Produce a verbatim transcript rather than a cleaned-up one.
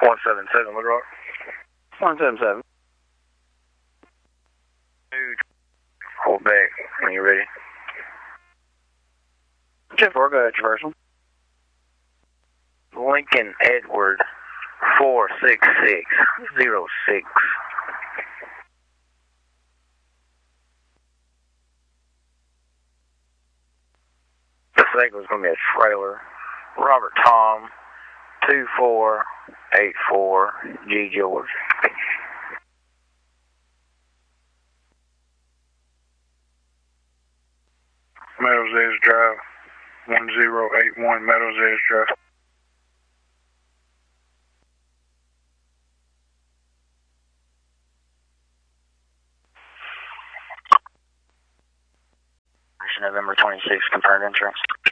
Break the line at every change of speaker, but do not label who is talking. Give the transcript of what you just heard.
one seven seven, Little Rock.
one seven seven.
Hold back when you're ready.
ten four, go ahead, your first one.
Lincoln Edward four six six zero six. The second was going to be a trailer. Robert Tom two four eight four G George.
Meadows Edge Drive, one zero eight one Meadows Edge Drive.
November twenty-sixth, confirmed entrance.